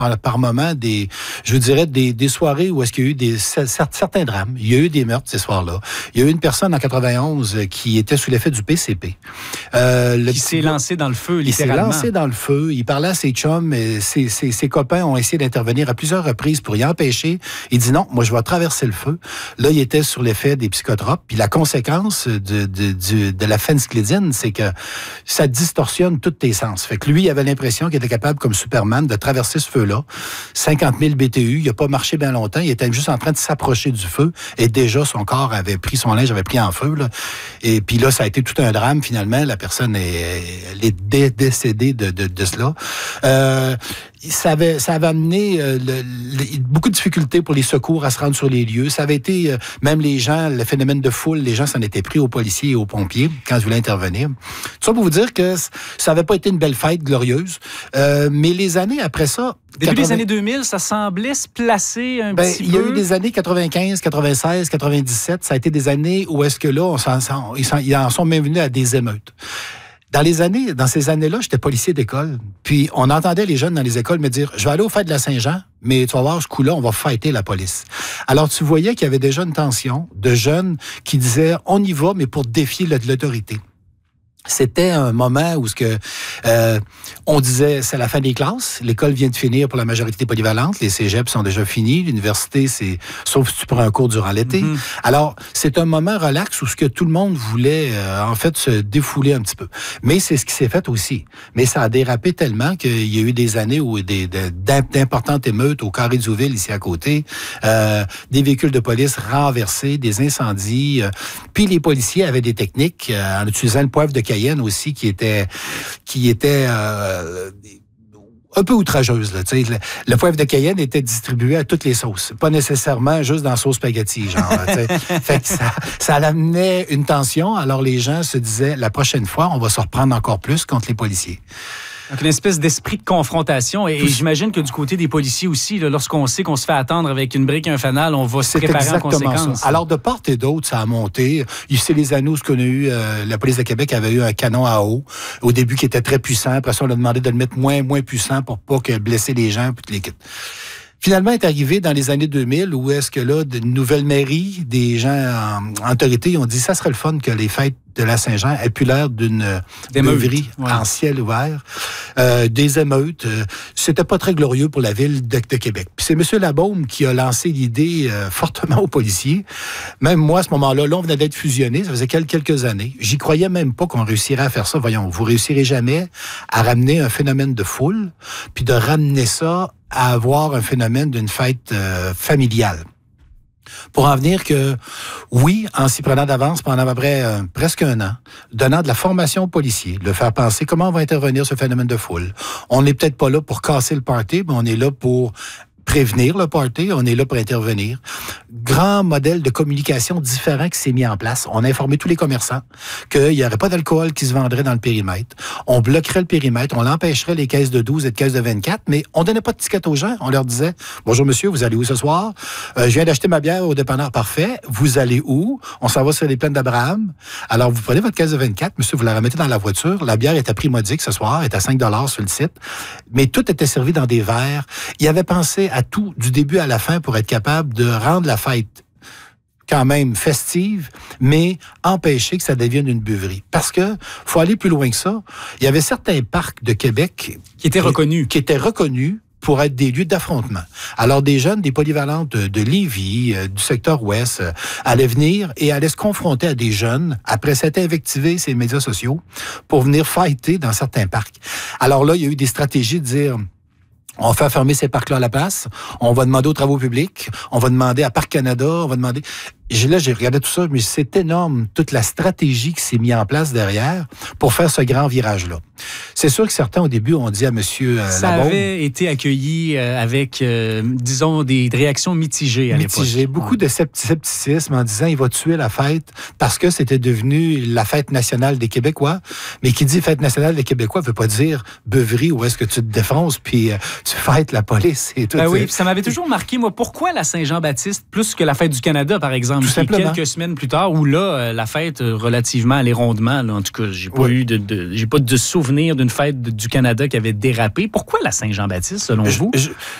par moment des soirées où est-ce qu'il y a eu certains drames. Il y a eu des meurtres ces soirs-là. Il y a eu une personne en 91 qui était sous l'effet du PCP. Qui s'est lancé dans le feu, littéralement. Il s'est lancé dans le feu. Il parlait à ses chums. Ses copains ont essayé d'intervenir à plusieurs reprises pour y empêcher. Il dit non, moi je vais traverser le feu. Là, il était sur l'effet des psychotropes. Puis la conséquence de la phéncyclidine, c'est que ça distorsionne tous tes sens. Fait que lui, il avait l'impression qu'il était capable, comme Superman, de traverser ce feu-là. 50 000 BTU, il n'a pas marché bien longtemps. Il était juste en train de s'approcher du feu. Et déjà, son corps avait pris, son linge avait pris en feu. Là. Et puis là, ça a été tout un drame, finalement. La personne elle est décédée de cela. Ça avait amené beaucoup de difficultés pour les secours à se rendre sur les lieux. Ça avait été, même les gens, le phénomène de foule, les gens s'en étaient pris aux policiers et aux pompiers quand ils voulaient intervenir. Tout ça pour vous dire que ça n'avait pas été une belle fête glorieuse. Mais les années après ça... Début des années 2000, ça semblait se placer un petit peu. Il y a eu des années 95, 96, 97. Ça a été des années où est-ce que là, ils en sont même venus à des émeutes. Dans ces années-là, j'étais policier d'école. Puis, on entendait les jeunes dans les écoles me dire, je vais aller aux fêtes de la Saint-Jean, mais tu vas voir, ce coup-là, on va fighter la police. Alors, tu voyais qu'il y avait déjà une tension de jeunes qui disaient, on y va, mais pour défier l'autorité. C'était un moment où on disait c'est la fin des classes, l'école vient de finir pour la majorité polyvalente, les cégeps sont déjà finis, l'université c'est sauf si tu prends un cours durant l'été. Mm-hmm. Alors c'est un moment relax où tout le monde voulait en fait se défouler un petit peu. Mais c'est ce qui s'est fait aussi. Mais ça a dérapé tellement qu'il y a eu des années où d'importantes émeutes au Carré du Ville ici à côté, des véhicules de police renversés, des incendies. Puis les policiers avaient des techniques en utilisant le poivre de Cayenne aussi qui était un peu outrageuse. Là, le poivre de Cayenne était distribué à toutes les sauces, pas nécessairement juste dans la sauce spaghetti. Fait que ça amenait une tension. Alors les gens se disaient, la prochaine fois, on va se reprendre encore plus contre les policiers. Donc, une espèce d'esprit de confrontation. Et j'imagine que du côté des policiers aussi, là, lorsqu'on sait qu'on se fait attendre avec une brique et un fanal, on va se préparer en conséquence. Ça. Alors, de part et d'autre, ça a monté. C'est les annonces qu'on a eues. La police de Québec avait eu un canon à eau, au début, qui était très puissant. Après ça, on a demandé de le mettre moins puissant pour pas blesser les gens. Finalement, est arrivé dans les années 2000 où est-ce que là, une nouvelle mairie, des gens en autorité, ont dit ça serait le fun que les fêtes de la Saint-Jean aient plus l'air d'une beuverie en ciel ouvert, des émeutes. C'était pas très glorieux pour la ville de Québec. Puis c'est M. Labaume qui a lancé l'idée fortement aux policiers. Même moi, à ce moment-là, on venait d'être fusionné, ça faisait quelques années. J'y croyais même pas qu'on réussirait à faire ça. Voyons, vous réussirez jamais à ramener un phénomène de foule, puis de ramener ça à avoir un phénomène d'une fête familiale. Pour en venir que, oui, en s'y prenant d'avance pendant à peu près presque un an, donnant de la formation aux policiers, le faire penser comment on va intervenir ce phénomène de foule. On n'est peut-être pas là pour casser le party, mais on est là pour prévenir le party, on est là pour intervenir. Grand modèle de communication différent qui s'est mis en place. On a informé tous les commerçants qu'il n'y aurait pas d'alcool qui se vendrait dans le périmètre. On bloquerait le périmètre, on empêcherait les caisses de 12 et de caisses de 24, mais on donnait pas de ticket aux gens. On leur disait, bonjour monsieur, vous allez où ce soir? Je viens d'acheter ma bière au dépanneur. Parfait. Vous allez où? On s'en va sur les plaines d'Abraham. Alors, vous prenez votre caisse de 24, monsieur, vous la remettez dans la voiture. La bière est à prix modique ce soir, est à 5 $ sur le site. Mais tout était servi dans des verres. Il avait pensé à tout, du début à la fin, pour être capable de rendre la fête quand même festive, mais empêcher que ça devienne une beuverie. Parce que faut aller plus loin que ça. Il y avait certains parcs de Québec qui étaient reconnus pour être des lieux d'affrontement. Alors, des jeunes, des polyvalentes de Lévis, du secteur ouest, allaient venir et allaient se confronter à des jeunes, après s'être invectivés ces médias sociaux, pour venir fighter dans certains parcs. Alors là, il y a eu des stratégies de dire... On fait fermer ces parcs-là à la place. On va demander aux travaux publics. On va demander à Parc Canada. On va demander... Là, j'ai regardé tout ça, mais c'est énorme, toute la stratégie qui s'est mise en place derrière pour faire ce grand virage-là. C'est sûr que certains, au début, ont dit à M. Labaume... Ça avait été accueilli avec, disons, des réactions mitigées à l'époque. Beaucoup de scepticisme en disant il va tuer la fête parce que c'était devenu la fête nationale des Québécois. Mais qui dit fête nationale des Québécois ne veut pas dire beuverie où est-ce que tu te défonces puis tu fêtes la police et tout. Oui, ça m'avait toujours marqué, moi, pourquoi la Saint-Jean-Baptiste plus que la fête du Canada, par exemple? novembre, qui est quelques semaines plus tard, où là, la fête relativement allait rondement. Là, en tout cas, j'ai pas j'ai pas de souvenir d'une fête du Canada qui avait dérapé. Pourquoi la Saint-Jean-Baptiste, selon vous?